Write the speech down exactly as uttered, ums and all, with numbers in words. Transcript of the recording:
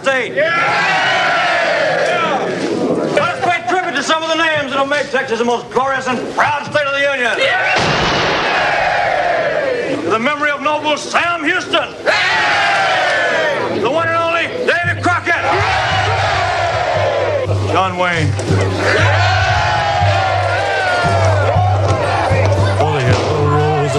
state. Yeah. Let us pay tribute to some of the names that'll make Texas the most glorious and proud state of the Union. Yeah. To the memory of noble Sam Houston. Yeah. The one and only Davy Crockett. Yeah. John Wayne. Yeah.